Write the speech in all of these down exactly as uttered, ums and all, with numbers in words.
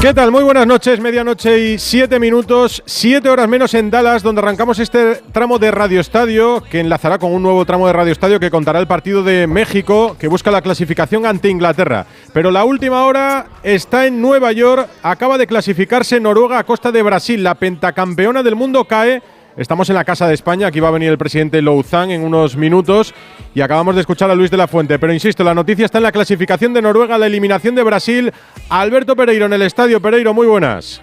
¿Qué tal? Muy buenas noches, medianoche y siete minutos, siete horas menos en Dallas, donde arrancamos este tramo de Radio Estadio, que enlazará con un nuevo tramo de Radio Estadio que contará el partido de México, que busca la clasificación ante Inglaterra. Pero la última hora está en Nueva York, acaba de clasificarse Noruega a costa de Brasil, la pentacampeona del mundo cae. Estamos en la Casa de España, aquí va a venir el presidente Louzán en unos minutos y acabamos de escuchar a Luis de la Fuente. Pero insisto, la noticia está en la clasificación de Noruega, la eliminación de Brasil. Alberto Pereiro en el estadio. Pereiro, muy buenas.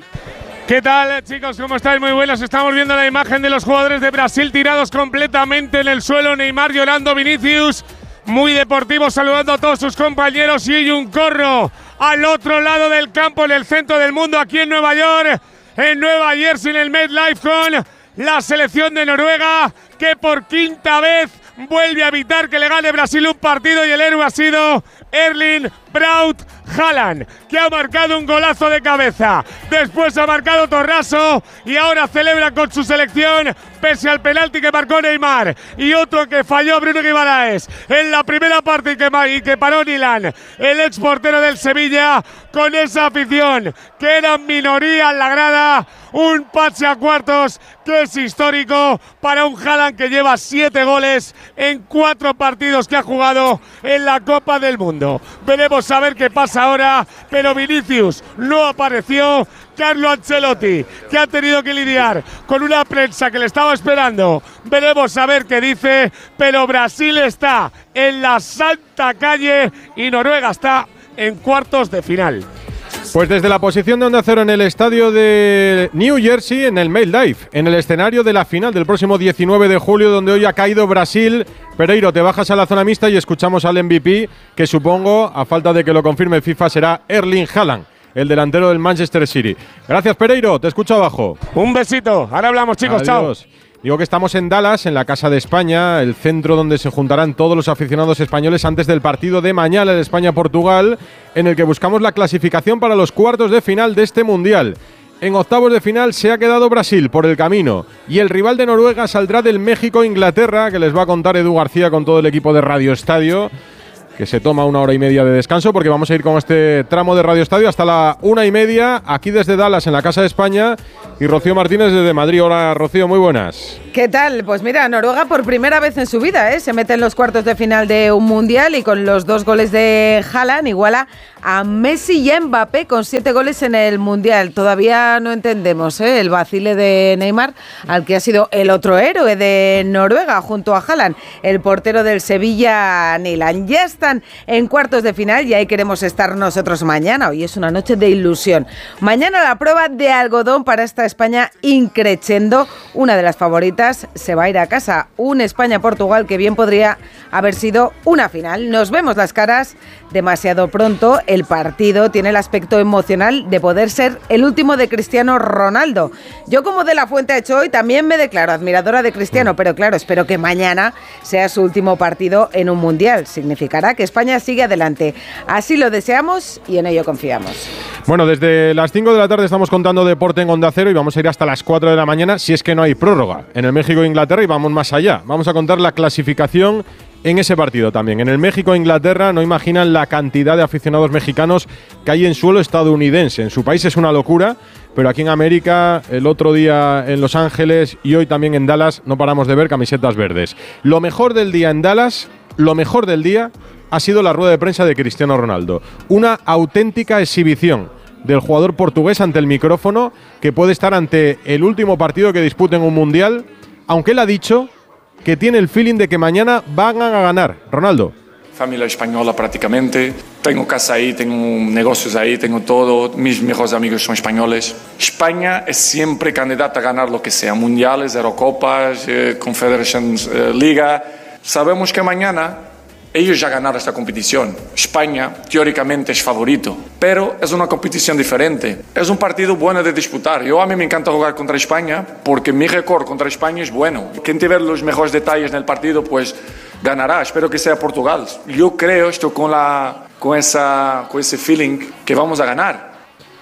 ¿Qué tal, chicos? ¿Cómo estáis? Muy buenos. Estamos viendo la imagen de los jugadores de Brasil tirados completamente en el suelo. Neymar llorando, Vinicius muy deportivo saludando a todos sus compañeros y un corro al otro lado del campo, en el centro del mundo, aquí en Nueva York, en Nueva Jersey, en el MetLife, con la selección de Noruega, que por quinta vez vuelve a evitar que le gane Brasil un partido, y el héroe ha sido Erling Braut Haaland, que ha marcado un golazo de cabeza. Después ha marcado Torraso y ahora celebra con su selección pese al penalti que marcó Neymar y otro que falló Bruno Guimaraes en la primera parte y que, y que paró Nilan, el ex portero del Sevilla, con esa afición que era minoría en la grada. Un pase a cuartos que es histórico para un Haaland que lleva siete goles en cuatro partidos que ha jugado en la Copa del Mundo. Veremos a ver qué pasa ahora, pero Vinicius no apareció. Carlo Ancelotti, que ha tenido que lidiar con una prensa que le estaba esperando. Veremos a ver qué dice, pero Brasil está en la santa calle y Noruega está en cuartos de final. Pues desde la posición de Onda Cero en el estadio de New Jersey, en el MetLife, en el escenario de la final del próximo diecinueve de julio, donde hoy ha caído Brasil. Pereiro, te bajas a la zona mixta y escuchamos al M V P, que supongo, a falta de que lo confirme FIFA, será Erling Haaland, el delantero del Manchester City. Gracias, Pereiro, te escucho abajo. Un besito, ahora hablamos, chicos. Adiós. Chao. Digo que estamos en Dallas, en la Casa de España, el centro donde se juntarán todos los aficionados españoles antes del partido de mañana de España-Portugal, en el que buscamos la clasificación para los cuartos de final de este Mundial. En octavos de final se ha quedado Brasil por el camino y el rival de Noruega saldrá del México-Inglaterra, que les va a contar Edu García con todo el equipo de Radio Estadio, que se toma una hora y media de descanso, porque vamos a ir con este tramo de Radio Estadio hasta la una y media, aquí desde Dallas, en la Casa de España, y Rocío Martínez desde Madrid. Hola, Rocío, muy buenas. ¿Qué tal? Pues mira, Noruega por primera vez en su vida, ¿eh? Se mete en los cuartos de final de un Mundial y con los dos goles de Haaland iguala a Messi y a Mbappé con siete goles en el Mundial. Todavía no entendemos, ¿eh?, el vacile de Neymar, al que ha sido el otro héroe de Noruega junto a Haaland, el portero del Sevilla, Nilan. Ya están en cuartos de final y ahí queremos estar nosotros mañana. Hoy es una noche de ilusión. Mañana la prueba de algodón para esta España increchendo. Una de las favoritas se va a ir a casa. Un España-Portugal que bien podría haber sido una final. Nos vemos las caras demasiado pronto. El partido tiene el aspecto emocional de poder ser el último de Cristiano Ronaldo. Yo, como De la Fuente ha hecho hoy, también me declaro admiradora de Cristiano, pero claro, espero que mañana sea su último partido en un Mundial. Significará que España sigue adelante. Así lo deseamos y en ello confiamos. Bueno, desde las cinco de la tarde estamos contando deporte en Onda Cero y vamos a ir hasta las cuatro de la mañana, si es que no hay prórroga, en el México-Inglaterra, y vamos más allá. Vamos a contar la clasificación en ese partido también. En el México-Inglaterra no imaginan la cantidad de aficionados mexicanos que hay en suelo estadounidense. En su país es una locura, pero aquí en América, el otro día en Los Ángeles y hoy también en Dallas, no paramos de ver camisetas verdes. Lo mejor del día en Dallas, lo mejor del día ha sido la rueda de prensa de Cristiano Ronaldo. Una auténtica exhibición del jugador portugués ante el micrófono, que puede estar ante el último partido que dispute en un Mundial, aunque él ha dicho que tiene el feeling de que mañana van a ganar. Ronaldo. Familia española prácticamente, tengo casa ahí, tengo negocios ahí, tengo todo, mis mejores amigos son españoles. España es siempre candidata a ganar lo que sea, mundiales, Eurocopas, eh, Confederations eh, Liga. Sabemos que mañana ellos ya ganaron esta competición. España teóricamente es favorito, pero es una competición diferente. Es un partido bueno de disputar. Yo a mí me encanta jugar contra España porque mi récord contra España es bueno. Quien te ve los mejores detalles en el partido, pues ganará. Espero que sea Portugal. Yo creo esto con la con esa con ese feeling que vamos a ganar.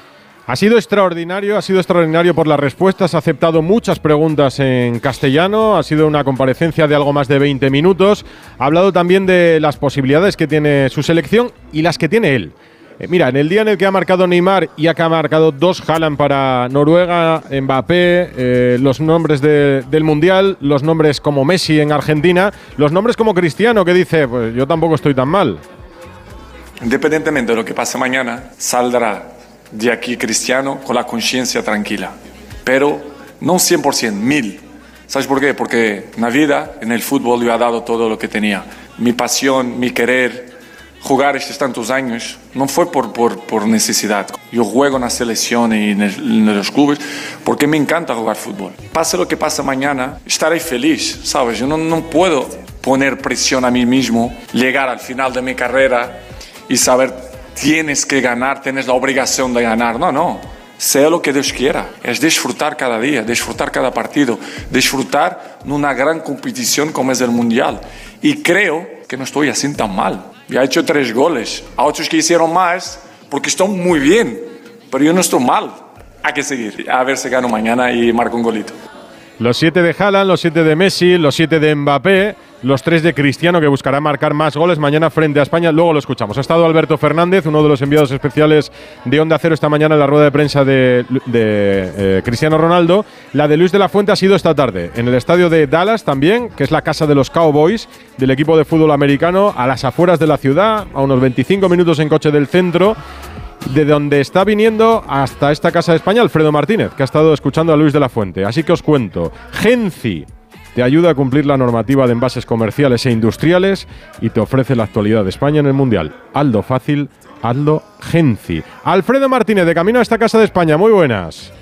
Ha sido extraordinario, ha sido extraordinario por las respuestas, ha aceptado muchas preguntas en castellano, ha sido una comparecencia de algo más de veinte minutos, ha hablado también de las posibilidades que tiene su selección y las que tiene él. Eh, mira, en el día en el que ha marcado Neymar y ha marcado dos Haaland para Noruega, Mbappé, eh, los nombres de, del Mundial, los nombres como Messi en Argentina, los nombres como Cristiano, que dice, pues yo tampoco estoy tan mal. Independientemente de lo que pase mañana, saldrá de aquí Cristiano con la conciencia tranquila. Pero no cien por ciento, mil. ¿Sabes por qué? Porque en la vida, en el fútbol, yo he dado todo lo que tenía. Mi pasión, mi querer, jugar estos tantos años, no fue por, por, por necesidad. Yo juego en la selección y en, el, en los clubes porque me encanta jugar fútbol. Pase lo que pase mañana, estaré feliz, ¿sabes? Yo no, no puedo poner presión a mí mismo, llegar al final de mi carrera y saber, tienes que ganar, tienes la obligación de ganar. No, no. Sea lo que Dios quiera. Es disfrutar cada día, disfrutar cada partido, disfrutar en una gran competición como es el Mundial. Y creo que no estoy así tan mal. Ya he hecho tres goles. A otros que hicieron más, porque están muy bien. Pero yo no estoy mal. Hay que seguir. A ver si gano mañana y marco un golito. Los siete de Haaland, los siete de Messi, los siete de Mbappé, los tres de Cristiano, que buscará marcar más goles mañana frente a España. Luego lo escuchamos. Ha estado Alberto Fernández, uno de los enviados especiales de Onda Cero esta mañana en la rueda de prensa de, de eh, Cristiano Ronaldo. La de Luis de la Fuente ha sido esta tarde en el estadio de Dallas también, que es la casa de los Cowboys, del equipo de fútbol americano, a las afueras de la ciudad, a unos veinticinco minutos en coche del centro, de donde está viniendo hasta esta Casa de España Alfredo Martínez, que ha estado escuchando a Luis de la Fuente. Así que os cuento. Genci te ayuda a cumplir la normativa de envases comerciales e industriales y te ofrece la actualidad de España en el Mundial. Hazlo fácil, hazlo Genci. Alfredo Martínez, de camino a esta Casa de España. Muy buenas.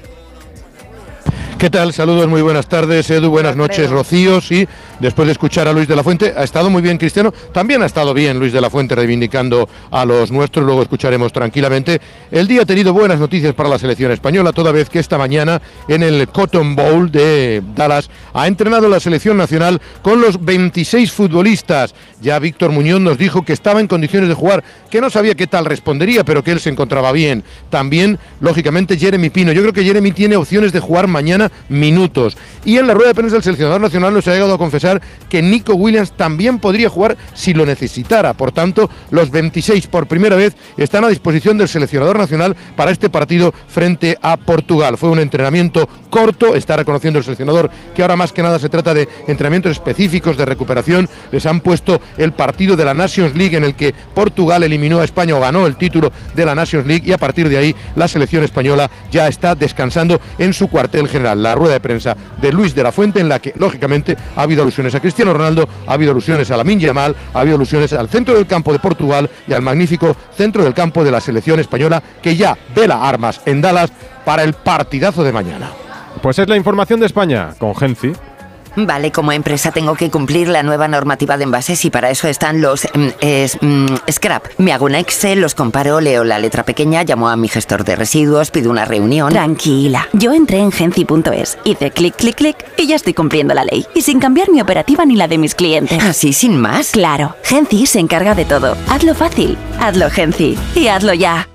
¿Qué tal? Saludos, muy buenas tardes, Edu, buenas noches, Rocío. Sí, después de escuchar a Luis de la Fuente, ha estado muy bien Cristiano, también ha estado bien Luis de la Fuente reivindicando a los nuestros, luego escucharemos tranquilamente. El día ha tenido buenas noticias para la selección española, toda vez que esta mañana en el Cotton Bowl de Dallas ha entrenado la selección nacional con los veintiséis futbolistas. Ya Víctor Muñoz nos dijo que estaba en condiciones de jugar, que no sabía qué tal respondería, pero que él se encontraba bien. También, lógicamente, Jeremy Pino. Yo creo que Jeremy tiene opciones de jugar mañana minutos. Y en la rueda de prensa del seleccionador nacional nos ha llegado a confesar que Nico Williams también podría jugar si lo necesitara. Por tanto, los veintiséis por primera vez están a disposición del seleccionador nacional para este partido frente a Portugal. Fue un entrenamiento corto, está reconociendo el seleccionador que ahora más que nada se trata de entrenamientos específicos de recuperación. Les han puesto el partido de la Nations League en el que Portugal eliminó a España o ganó el título de la Nations League, y a partir de ahí la selección española ya está descansando en su cuartel general. La rueda de prensa de Luis de la Fuente, en la que lógicamente ha habido alusiones a Cristiano Ronaldo, ha habido alusiones a Lamine Yamal, ha habido alusiones al centro del campo de Portugal y al magnífico centro del campo de la selección española, que ya vela armas en Dallas para el partidazo de mañana. Pues es la información de España con Genci. Vale, como empresa tengo que cumplir la nueva normativa de envases y para eso están los mm, es, mm, scrap. Me hago un Excel, los comparo, leo la letra pequeña, llamo a mi gestor de residuos, pido una reunión. Tranquila, yo entré en genci punto es, hice clic, clic, clic y ya estoy cumpliendo la ley. Y sin cambiar mi operativa ni la de mis clientes. ¿Así sin más? Claro, Genci se encarga de todo. Hazlo fácil, hazlo Genci y hazlo ya.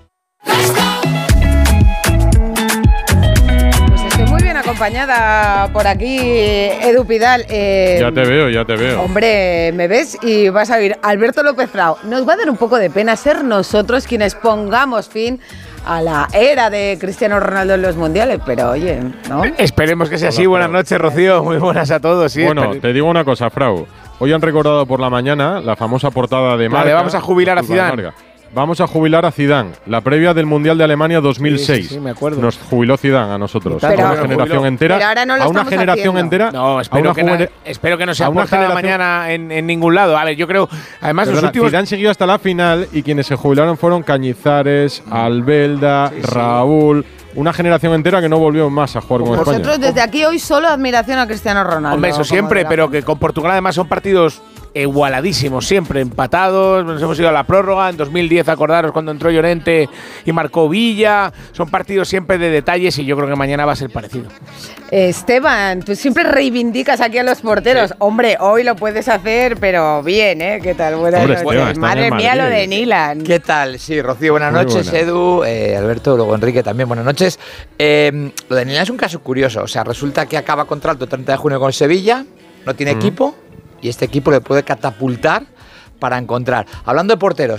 Acompañada por aquí, Edu Pidal. Eh, ya te veo, ya te veo. Hombre, me ves y vas a oír Alberto López Frao. Nos va a dar un poco de pena ser nosotros quienes pongamos fin a la era de Cristiano Ronaldo en los mundiales, pero oye, ¿no? Esperemos que sea así. Buenas noches, Rocío. Muy buenas a todos. Sí, bueno, te digo una cosa, Frau. Hoy han recordado por la mañana la famosa portada de Marca. Vale, vamos a jubilar a Zidane. Vamos a jubilar a Zidane, la previa del Mundial de Alemania dos mil seis. Sí, sí, me acuerdo. Nos jubiló Zidane a nosotros, pero, a una generación entera. Pero ahora no lo a una estamos generación haciendo. entera. No, espero, que, na, espero que no sea portada mañana en, en ningún lado. A ver, yo creo, además Perdona, los últimos. Zidane siguió hasta la final y quienes se jubilaron fueron Cañizares, Albelda, sí, sí. Raúl. Una generación entera que no volvió más a jugar con España. Nosotros desde aquí hoy solo admiración a Cristiano Ronaldo. Hombre, eso siempre, pero que con Portugal además son partidos igualadísimos, siempre empatados. Nos hemos ido a la prórroga. En dos mil diez, acordaros cuando entró Llorente y marcó Villa. Son partidos siempre de detalles y yo creo que mañana va a ser parecido. Esteban, tú siempre reivindicas aquí a los porteros. Sí. Hombre, hoy lo puedes hacer, pero bien, ¿eh? ¿Qué tal? Buenas Hombre, noches. Esteban, Madre mía, lo de Nilan. ¿Qué tal? Sí, Rocío, buenas Muy noches. buena. Edu, eh, Alberto, luego Enrique también, buenas noches. Eh, lo de Nilan es un caso curioso. O sea, resulta que acaba contrato treinta de junio con Sevilla, no tiene mm. equipo, y este equipo le puede catapultar para encontrar. Hablando de porteros,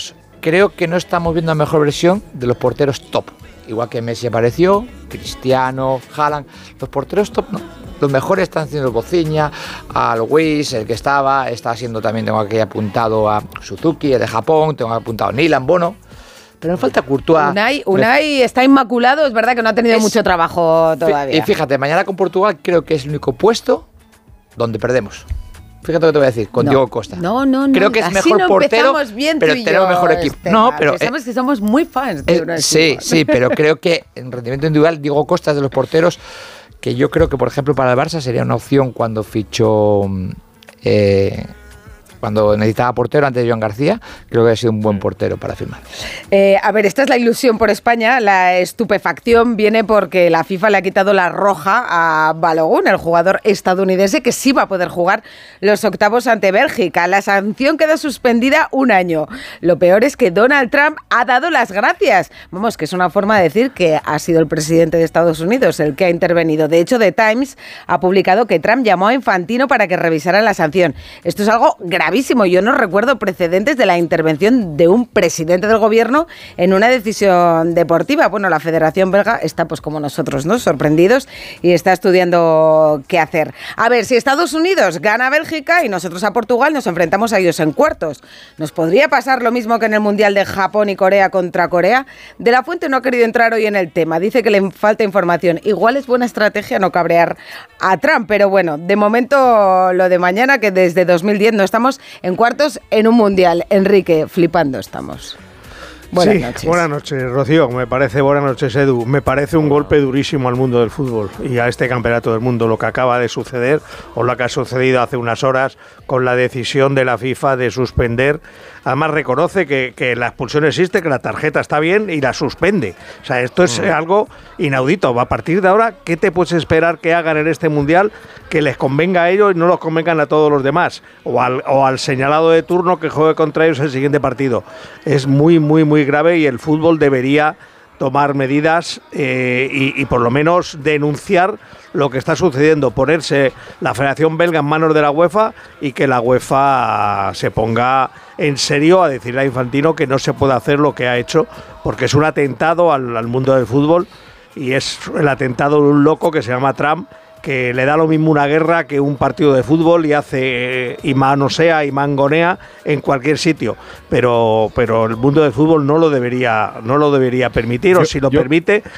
creo que no estamos viendo la mejor versión de los porteros top. Igual que Messi apareció, Cristiano, Haaland, los porteros top no. Los mejores están siendo Bociña, a Luis, el que estaba, está siendo también, tengo aquí apuntado a Suzuki, el de Japón, tengo apuntado a Nilan, Bono. Pero me falta Courtois. Unai, Unai está inmaculado, es verdad que no ha tenido es, mucho trabajo todavía. Y fíjate, mañana con Portugal creo que es el único puesto donde perdemos. Fíjate lo que te voy a decir, con no, Diego Costa. No, no, no. Creo que es así mejor no portero, bien pero tenemos mejor equipo. Esteban, no, pero sabes eh, que somos muy fans de eh, Unai Sí, sí, pero creo que en rendimiento individual Diego Costa es de los porteros que yo creo que, por ejemplo, para el Barça sería una opción cuando fichó, eh, cuando necesitaba portero antes de Joan García, creo que ha sido un buen portero para firmar. Eh, a ver, esta es la ilusión por España. La estupefacción viene porque la FIFA le ha quitado la roja a Balogun, el jugador estadounidense que sí va a poder jugar los octavos ante Bélgica. La sanción queda suspendida un año. Lo peor es que Donald Trump ha dado las gracias. Vamos, que es una forma de decir que ha sido el presidente de Estados Unidos el que ha intervenido. De hecho, The Times ha publicado que Trump llamó a Infantino para que revisara la sanción. Esto es algo gravísimo. Yo no recuerdo precedentes de la intervención de un presidente del gobierno en una decisión deportiva. Bueno, la Federación Belga está pues como nosotros, ¿no? Sorprendidos y está estudiando qué hacer. A ver, si Estados Unidos gana a Bélgica y nosotros a Portugal, nos enfrentamos a ellos en cuartos. ¿Nos podría pasar lo mismo que en el Mundial de Japón y Corea contra Corea? De la Fuente no ha querido entrar hoy en el tema. Dice que le falta información. Igual es buena estrategia no cabrear a Trump, pero bueno, de momento lo de mañana, que desde dos mil diez no estamos en cuartos en un mundial. Enrique, flipando estamos. Buenas sí, noches. Buenas noches, Rocío. Me parece, buenas noches, Edu. Me parece un golpe durísimo al mundo del fútbol y a este campeonato del mundo, lo que acaba de suceder o lo que ha sucedido hace unas horas con la decisión de la FIFA de suspender. Además reconoce que, que la expulsión existe, que la tarjeta está bien y la suspende. O sea, esto es mm. algo inaudito. A partir de ahora, ¿qué te puedes esperar que hagan en este mundial que les convenga a ellos y no los convengan a todos los demás? O al, o al señalado de turno que juegue contra ellos el siguiente partido. Es muy, muy, muy grave y el fútbol debería tomar medidas eh, y, y por lo menos denunciar lo que está sucediendo, ponerse la Federación Belga en manos de la UEFA y que la UEFA se ponga en serio a decirle a Infantino que no se puede hacer lo que ha hecho, porque es un atentado al, al mundo del fútbol y es el atentado de un loco que se llama Trump, que le da lo mismo una guerra que un partido de fútbol y hace y manosea y mangonea en cualquier sitio, pero pero el mundo del fútbol no lo debería no lo debería permitir, yo, o si lo yo, permite